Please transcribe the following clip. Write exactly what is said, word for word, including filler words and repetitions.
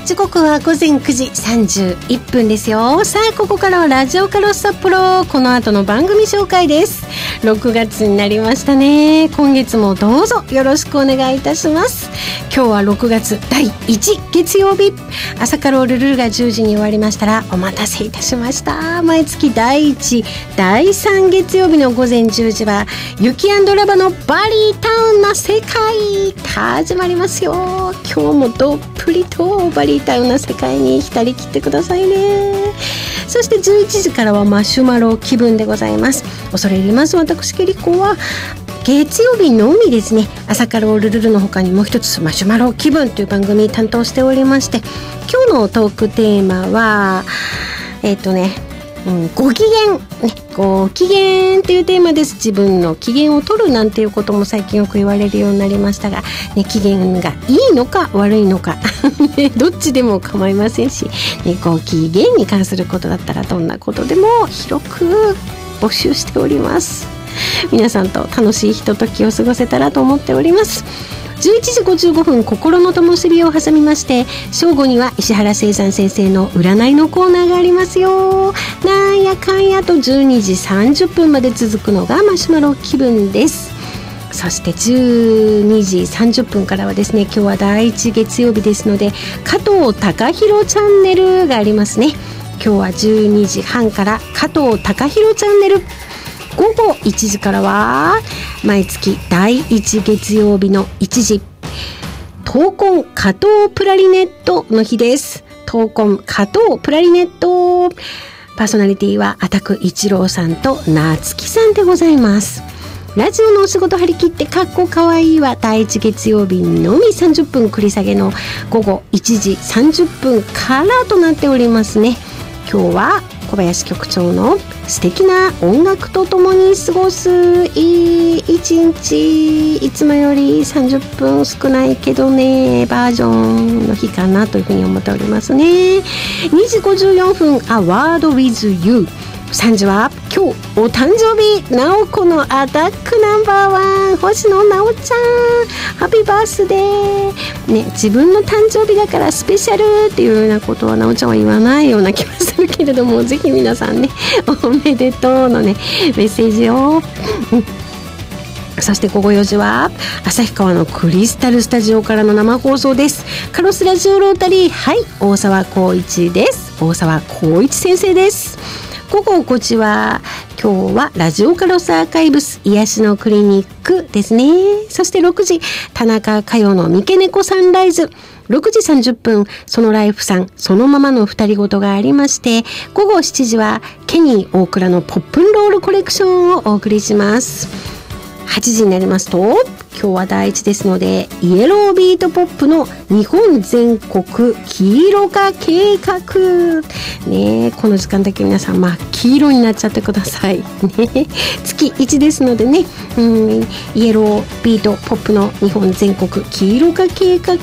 時刻は午前くじさんじゅういっぷんですよ。さあここからはラジオカロス札幌、この後の番組紹介です。ろくがつになりましたね。今月もどうぞよろしくお願いいたします。今日はろくがつだいいち月曜日、朝カロールルルがじゅうじに終わりましたらお待たせいたしました。毎月だいいちだいさん月曜日の午前じゅうじは雪&ラバのバリータウンな世界始まりますよ。今日もどっぷりとバリータウンな世界に浸りきってくださいね。そしてじゅういちじからはマシュマロ気分でございます。恐れ入ります。私ケリコは月曜日のみですね、朝カロールルルの他にもう一つマシュマロ気分という番組担当しておりまして、今日のトークテーマはえっとねうん、ご機嫌、ね、ご機嫌というテーマです。自分の機嫌を取るなんていうことも最近よく言われるようになりましたが、ね、機嫌がいいのか悪いのかどっちでも構いませんし、ね、ご機嫌に関することだったらどんなことでも広く募集しております。皆さんと楽しいひとときを過ごせたらと思っております。じゅういちじごじゅうごふん心の灯火を挟みまして、正午には石原聖山先生の占いのコーナーがありますよ。なんやかんやとじゅうにじさんじゅっぷんまで続くのがマシュマロ気分です。そしてじゅうにじさんじゅっぷんからはですね、今日はだいいち月曜日ですので加藤貴弘チャンネルがありますね。今日はじゅうにじはんから加藤貴弘チャンネル、午後いちじからは毎月だいいち月曜日のいちじ、闘魂加藤プラリネットの日です。闘魂加藤プラリネット、パーソナリティはアタク一郎さんと夏木さんでございます。ラジオのお仕事張り切ってかっこかわいいはだいいち月曜日のみさんじゅっぷん繰り下げの午後いちじさんじゅっぷんからとなっておりますね。今日は小林局長の素敵な音楽とともに過ごすいい一日、いつもよりさんじゅっぷん少ないけどねバージョンの日かなというふうに思っておりますね。にじごじゅうよんふんアワード with you、 さんじは今日お誕生日なおこのアタックナンバーワン星野なおちゃん、ハッピーバースデー、ね、自分の誕生日だからスペシャルっていうようなことはなおちゃんは言わないような気がするけれども、ぜひ皆さんねおめでとうのねメッセージを、うん、そして午後よじは旭川のクリスタルスタジオからの生放送です。カロスラジオロータリー、はい、大沢光一です。大沢光一先生です。午後ごじは今日はラジオカロスアーカイブス癒しのクリニックですね。そしてろくじ田中佳代の三毛猫サンライズ、ろくじさんじゅっぷんそのライフさんそのままの二人ごとがありまして、午後しちじはケニー大倉のポップンロールコレクションをお送りします。はちじになりますと今日はだいいちですのでイエロービートポップの日本全国黄色化計画ね、この時間だけ皆さんまあ黄色になっちゃってくださいね。月いちですのでね、うん、イエロービートポップの日本全国黄色化計画